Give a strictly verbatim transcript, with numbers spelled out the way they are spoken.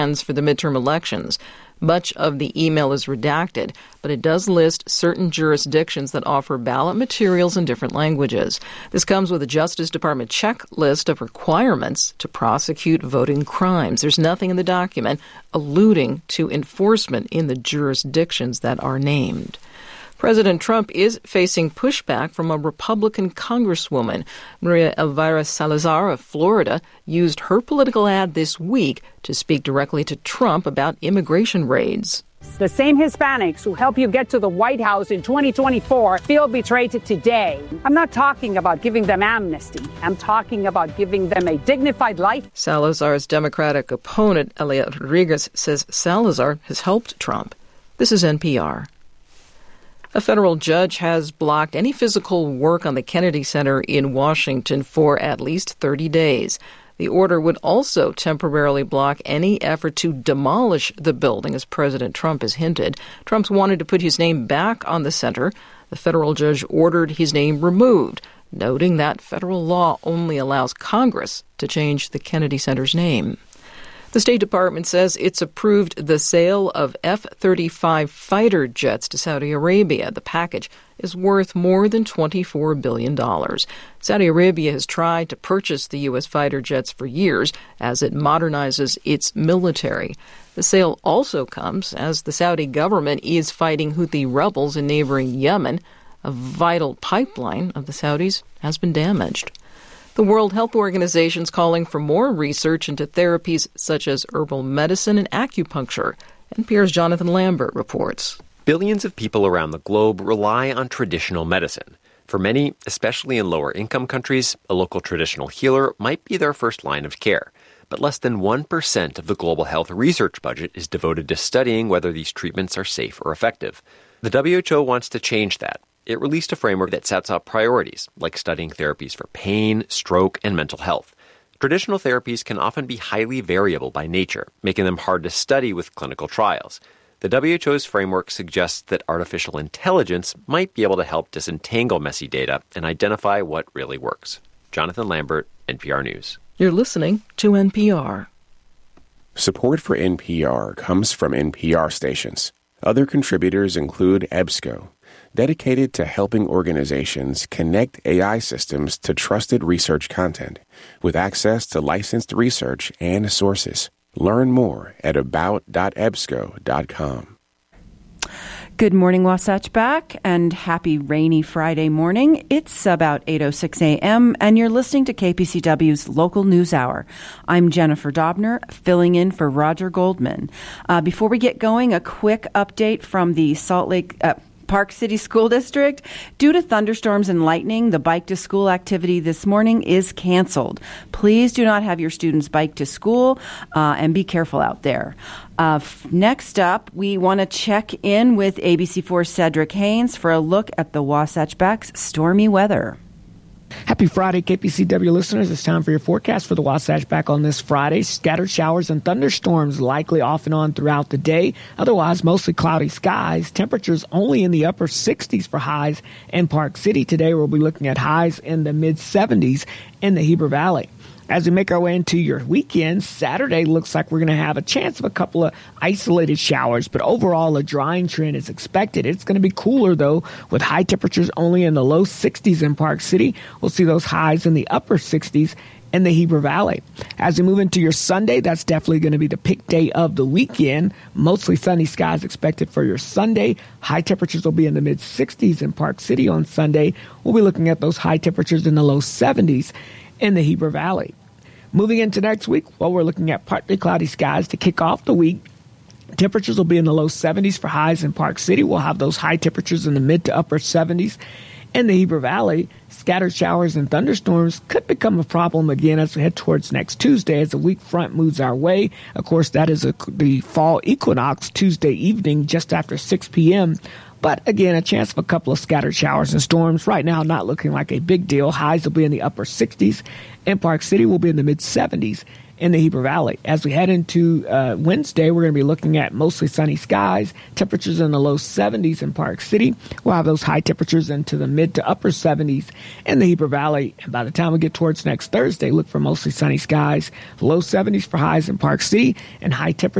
for the midterm elections. Much of the email is redacted, but it does list certain jurisdictions that offer ballot materials in different languages. This comes with a Justice Department checklist of requirements to prosecute voting crimes. There's nothing in the document alluding to enforcement in the jurisdictions that are named. President Trump is facing pushback from a Republican congresswoman. Maria Elvira Salazar of Florida used her political ad this week to speak directly to Trump about immigration raids. The same Hispanics who help you get to the White House in twenty twenty-four feel betrayed today. I'm not talking about giving them amnesty. I'm talking about giving them a dignified life. Salazar's Democratic opponent, Elia Rodriguez, says Salazar has helped Trump. This is N P R. A federal judge has blocked any physical work on the Kennedy Center in Washington for at least thirty days. The order would also temporarily block any effort to demolish the building, as President Trump has hinted. Trump's wanted to put his name back on the center. The federal judge ordered his name removed, noting that federal law only allows Congress to change the Kennedy Center's name. The State Department says it's approved the sale of F thirty-five fighter jets to Saudi Arabia. The package is worth more than twenty-four billion dollars. Saudi Arabia has tried to purchase the U S fighter jets for years as it modernizes its military. The sale also comes as the Saudi government is fighting Houthi rebels in neighboring Yemen. A vital pipeline of the Saudis has been damaged. The World Health Organization is calling for more research into therapies such as herbal medicine and acupuncture. N P R's Jonathan Lambert reports. Billions of people around the globe rely on traditional medicine. For many, especially in lower-income countries, a local traditional healer might be their first line of care. But less than one percent of the global health research budget is devoted to studying whether these treatments are safe or effective. The W H O wants to change that. It released a framework that sets out priorities, like studying therapies for pain, stroke, and mental health. Traditional therapies can often be highly variable by nature, making them hard to study with clinical trials. The W H O's framework suggests that artificial intelligence might be able to help disentangle messy data and identify what really works. Jonathan Lambert, N P R News. You're listening to N P R. Support for N P R comes from N P R stations. Other contributors include EBSCO, dedicated to helping organizations connect A I systems to trusted research content with access to licensed research and sources. Learn more at about dot ebsco dot com. Good morning, Wasatch back, and happy rainy Friday morning. It's about eight oh six a.m., and you're listening to K P C W's Local News Hour. I'm Jennifer Dobner, filling in for Roger Goldman. Uh, before we get going, a quick update from the Salt Lake uh, Park City School District. Due to thunderstorms and lightning, the bike to school activity this morning is canceled. Please do not have your students bike to school uh, and be careful out there. Uh, f- next up, we want to check in with A B C four's Cedric Haynes for a look at the Wasatch Back's stormy weather. Happy Friday, K P C W listeners. It's time for your forecast for the Wasatch Back on this Friday. Scattered showers and thunderstorms likely off and on throughout the day. Otherwise, mostly cloudy skies. Temperatures only in the upper sixties for highs in Park City. Today, we'll be looking at highs in the mid seventies in the Heber Valley. As we make our way into your weekend, Saturday looks like we're going to have a chance of a couple of isolated showers, but overall a drying trend is expected. It's going to be cooler, though, with high temperatures only in the low sixties in Park City. We'll see those highs in the upper sixties in the Heber Valley. As we move into your Sunday, that's definitely going to be the peak day of the weekend. Mostly sunny skies expected for your Sunday. High temperatures will be in the mid sixties in Park City on Sunday. We'll be looking at those high temperatures in the low seventies in the Heber Valley. Moving into next week, well, we're looking at partly cloudy skies to kick off the week. Temperatures will be in the low seventies for highs in Park City. We'll have those high temperatures in the mid to upper seventies. In the Heber Valley, scattered showers and thunderstorms could become a problem again as we head towards next Tuesday as the weak front moves our way. Of course, that is a, the fall equinox Tuesday evening just after six p.m., But again, a chance of a couple of scattered showers and storms. Right now, not looking like a big deal. Highs will be in the upper sixties. In Park City will be in the mid seventies in the Heber Valley. As we head into uh, Wednesday, we're going to be looking at mostly sunny skies, temperatures in the low seventies in Park City. We'll have those high temperatures into the mid to upper seventies in the Heber Valley. And by the time we get towards next Thursday, look for mostly sunny skies, low seventies for highs in Park City, and high temperatures